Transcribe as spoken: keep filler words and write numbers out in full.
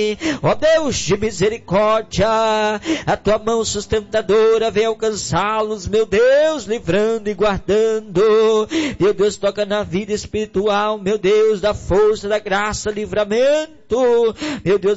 Pai, ó Deus de misericórdia, a tua mão sustentadora vem alcançá-los, meu Deus, livrando e guardando. Meu Deus, toca na vida espiritual, meu Deus, da força, da graça, livramento, meu Deus,